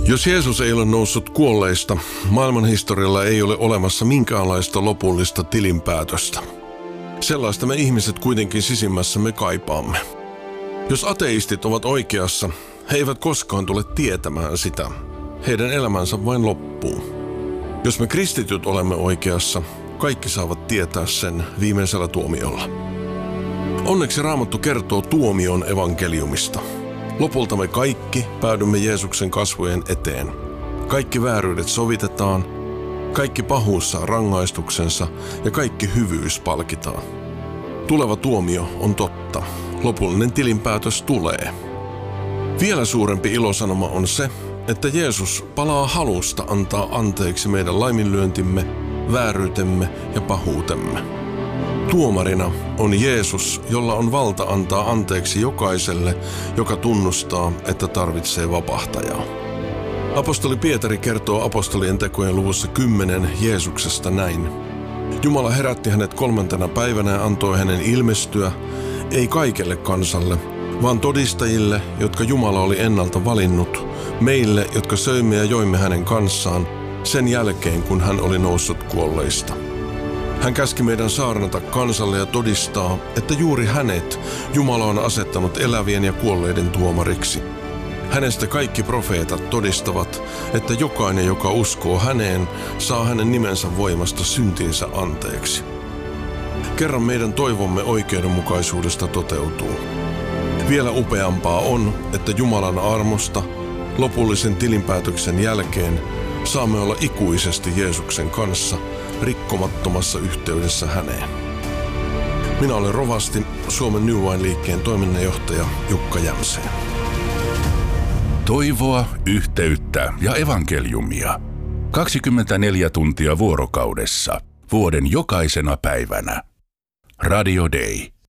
Jos Jeesus ei ole noussut kuolleista, maailmanhistorialla ei ole olemassa minkäänlaista lopullista tilinpäätöstä. Sellaista me ihmiset kuitenkin sisimmässämme kaipaamme. Jos ateistit ovat oikeassa, he eivät koskaan tule tietämään sitä. Heidän elämänsä vain loppuu. Jos me kristityt olemme oikeassa, kaikki saavat tietää sen viimeisellä tuomiolla. Onneksi Raamattu kertoo tuomion evankeliumista. Lopulta me kaikki päädymme Jeesuksen kasvojen eteen. Kaikki vääryydet sovitetaan, kaikki pahuus saa rangaistuksensa ja kaikki hyvyys palkitaan. Tuleva tuomio on totta. Lopullinen tilinpäätös tulee. Vielä suurempi ilosanoma on se, että Jeesus palaa halusta antaa anteeksi meidän laiminlyöntimme, vääryytemme ja pahuutemme. Tuomarina on Jeesus, jolla on valta antaa anteeksi jokaiselle, joka tunnustaa, että tarvitsee vapahtajaa. Apostoli Pietari kertoo apostolien tekojen luvussa 10 Jeesuksesta näin. Jumala herätti hänet 3. päivänä ja antoi hänen ilmestyä, ei kaikelle kansalle, vaan todistajille, jotka Jumala oli ennalta valinnut, meille, jotka söimme ja joimme hänen kanssaan, sen jälkeen, kun hän oli noussut kuolleista. Hän käski meidän saarnata kansalle ja todistaa, että juuri hänet Jumala on asettanut elävien ja kuolleiden tuomariksi. Hänestä kaikki profeetat todistavat, että jokainen, joka uskoo häneen, saa hänen nimensä voimasta syntiinsä anteeksi. Kerran meidän toivomme oikeudenmukaisuudesta toteutuu. Vielä upeampaa on, että Jumalan armosta lopullisen tilinpäätöksen jälkeen saamme olla ikuisesti Jeesuksen kanssa rikkomattomassa yhteydessä häneen. Minä olen rovasti, Suomen New Wine-liikkeen toiminnanjohtaja Jukka Jämseen. Toivoa, yhteyttä ja evankeliumia. 24 tuntia vuorokaudessa, vuoden jokaisena päivänä. Radio Day.